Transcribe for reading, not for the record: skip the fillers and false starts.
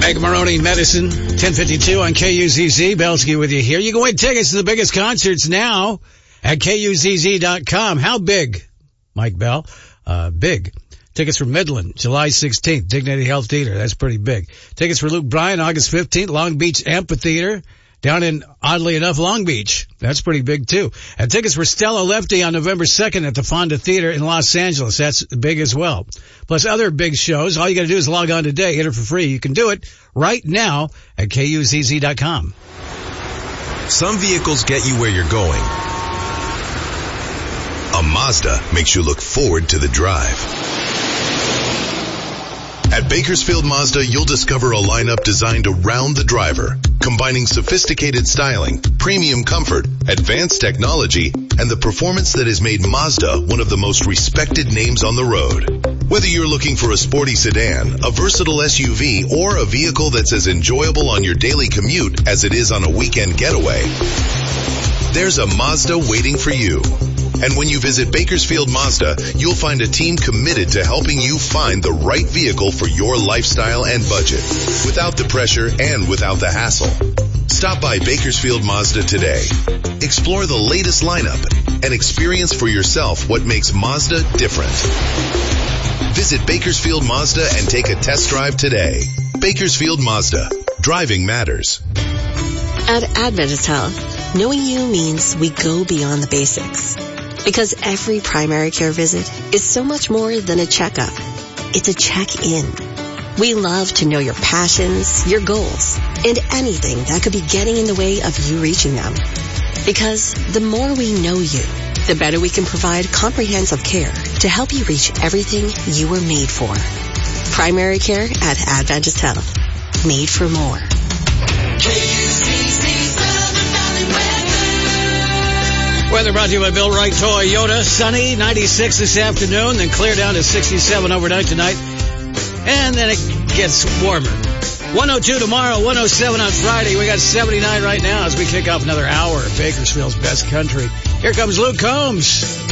Hank Maroney Medicine, 1052 on KUZZ. Belsky with you here. You can win tickets to the biggest concerts now at KUZZ.com. How big? Mike Bell. Big. Tickets for Midland, July 16th, Dignity Health Theater. That's pretty big. Tickets for Luke Bryan, August 15th, Long Beach Amphitheater. Down in, oddly enough, Long Beach. That's pretty big, too. And tickets for Stella Lefty on November 2nd at the Fonda Theater in Los Angeles. That's big as well. Plus other big shows. All you got to do is log on today. Enter for free. You can do it right now at KUZZ.com. Some vehicles get you where you're going. A Mazda makes you look forward to the drive. At Bakersfield Mazda, you'll discover a lineup designed around the driver, combining sophisticated styling, premium comfort, advanced technology, and the performance that has made Mazda one of the most respected names on the road. Whether you're looking for a sporty sedan, a versatile SUV, or a vehicle that's as enjoyable on your daily commute as it is on a weekend getaway, there's a Mazda waiting for you. And when you visit Bakersfield Mazda, you'll find a team committed to helping you find the right vehicle for your lifestyle and budget, without the pressure and without the hassle. Stop by Bakersfield Mazda today. Explore the latest lineup and experience for yourself what makes Mazda different. Visit Bakersfield Mazda and take a test drive today. Bakersfield Mazda. Driving matters. At Adventist Health, knowing you means we go beyond the basics. Because every primary care visit is so much more than a checkup. It's a check-in. We love to know your passions, your goals, and anything that could be getting in the way of you reaching them. Because the more we know you, the better we can provide comprehensive care to help you reach everything you were made for. Primary care at Adventist Health. Made for more. Weather brought to you by Bill Wright Toyota. Sunny, 96 this afternoon, then clear down to 67 overnight tonight. And then it gets warmer. 102 tomorrow, 107 on Friday. We got 79 right now as we kick off another hour of Bakersfield's best country. Here comes Luke Combs.